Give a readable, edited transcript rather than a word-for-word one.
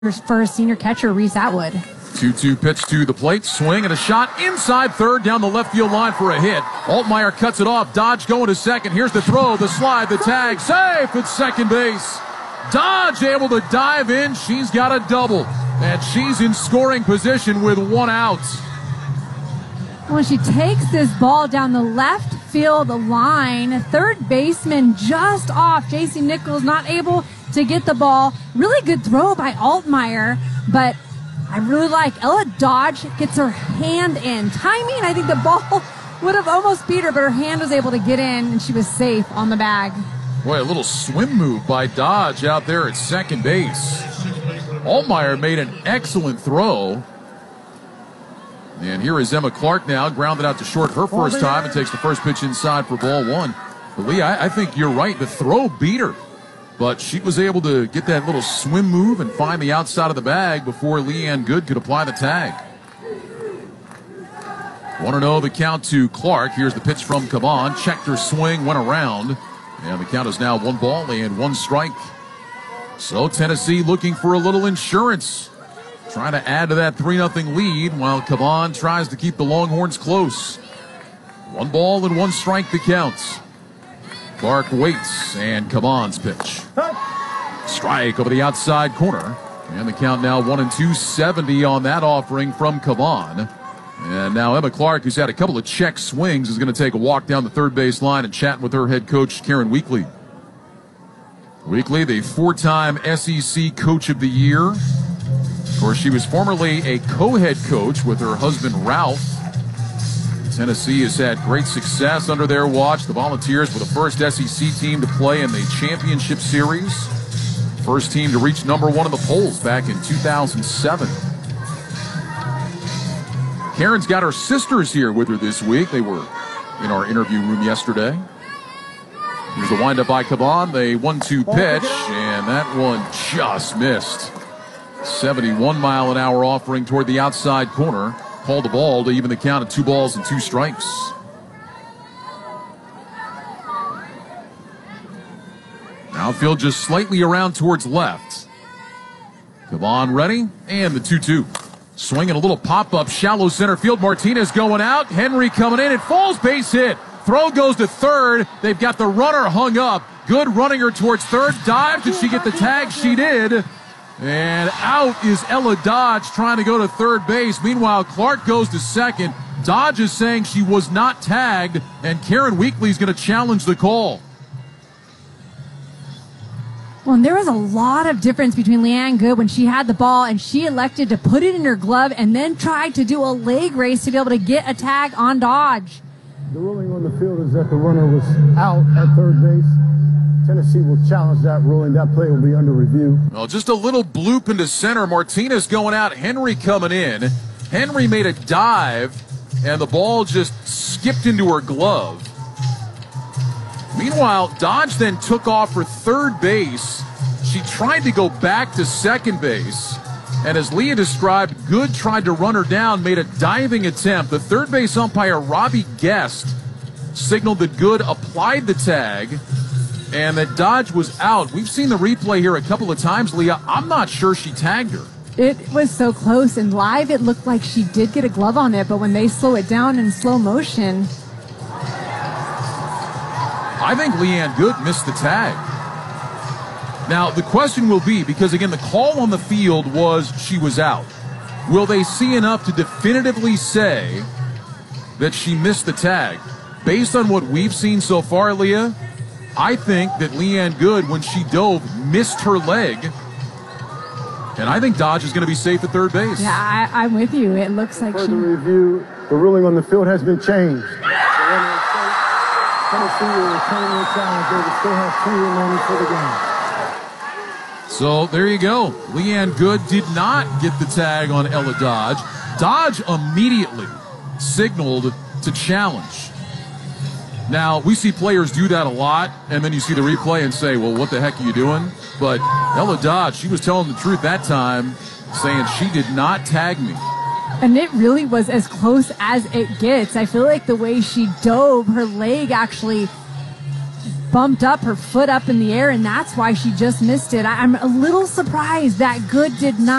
for senior catcher Reese Atwood. 2-2 pitch to the plate, swing and a shot inside third down the left field line for a hit. Altmaier cuts it off. Dodge going to second. Here's the throw, the slide, the tag, safe at second base. Dodge able to dive in. She's got a double, and she's in scoring position with one out. When she takes this ball down the left field line, third baseman just off. JC Nichols not able to get the ball. Really good throw by Altmaier, but I really like Ella Dodge gets her hand in. Timing, I think the ball would have almost beat her, but her hand was able to get in, and she was safe on the bag. Boy, a little swim move by Dodge out there at second base. Altmaier made an excellent throw. And here is Emma Clark now, grounded out to short her first time and takes the first pitch inside for ball one. But Lee, I think you're right. The throw beat her, but she was able to get that little swim move and find the outside of the bag before Leanne Good could apply the tag. 1-0 the count to Clark. Here's the pitch from Caban. Checked her swing, went around. And the count is now 1 ball and 1 strike. So Tennessee looking for a little insurance, trying to add to that 3-0 lead while Caban tries to keep the Longhorns close. 1 ball and 1 strike the count. Clark waits, and Caban's pitch. Strike over the outside corner. And the count now 1-2, 70 on that offering from Caban. And now Emma Clark, who's had a couple of check swings, is going to take a walk down the third base line and chat with her head coach, Karen Weekly. Weekly, the 4-time SEC Coach of the Year. Of course, she was formerly a co-head coach with her husband, Ralph. Tennessee has had great success under their watch. The Volunteers were the first SEC team to play in the championship series. First team to reach #1 in the polls back in 2007. Karen's got her sisters here with her this week. They were in our interview room yesterday. Here's the windup by Caban. The 1-2 pitch, and that one just missed. 71-mile-an-hour offering toward the outside corner. Called the ball to even the count of 2 balls and 2 strikes. Outfield just slightly around towards left. Caban ready, and the 2-2. Swinging a little pop-up, shallow center field. Martinez going out. Henry coming in. It falls, base hit. Throw goes to third. They've got the runner hung up. Good running her towards third. Dive. Did she get the tag? She did. And out is Ella Dodge trying to go to third base. Meanwhile, Clark goes to second. Dodge is saying she was not tagged, and Karen Weekly is going to challenge the call. Well, and there was a lot of difference between Leanne Good when she had the ball and she elected to put it in her glove and then tried to do a leg race to be able to get a tag on Dodge. The ruling on the field is that the runner was out at third base. Tennessee will challenge that ruling. That play will be under review. Well, just a little bloop into center. Martinez going out. Henry coming in. Henry made a dive, and the ball just skipped into her glove. Meanwhile, Dodge then took off for third base. She tried to go back to second base. And as Leah described, Good tried to run her down, made a diving attempt. The third base umpire, Robbie Guest, signaled that Good applied the tag and that Dodge was out. We've seen the replay here a couple of times, Leah. I'm not sure she tagged her. It was so close, and live it looked like she did get a glove on it, but when they slow it down in slow motion. I think Leanne Good missed the tag. Now, the question will be, because again, the call on the field was she was out. Will they see enough to definitively say that she missed the tag? Based on what we've seen so far, Leah, I think that Leanne Good, when she dove, missed her leg. And I think Dodge is going to be safe at third base. Yeah, I'm with you. It looks like Further review, the ruling on the field has been changed. Tennessee will return the challenge. They will still have 2 remaining for the game. So there you go. Leanne Good did not get the tag on Ella Dodge. Dodge immediately signaled to challenge. Now, we see players do that a lot, and then you see the replay and say, well, what the heck are you doing? But Ella Dodge, she was telling the truth that time, saying she did not tag me. And it really was as close as it gets. I feel like the way she dove, her leg actually bumped up her foot up in the air, and that's why she just missed it. I'm a little surprised that Good did not